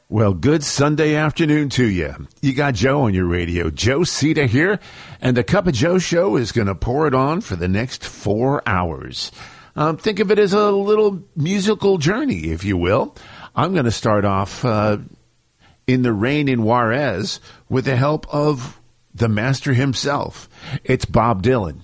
Well, good Sunday afternoon to you. You got Joe on your radio. Joe Sita here, and the Cup of Joe show is going to pour it on for the next 4 hours. Think of it as a little musical journey, if you will. I'm going to start off in the rain in Juarez with the help of the master himself. It's Bob Dylan.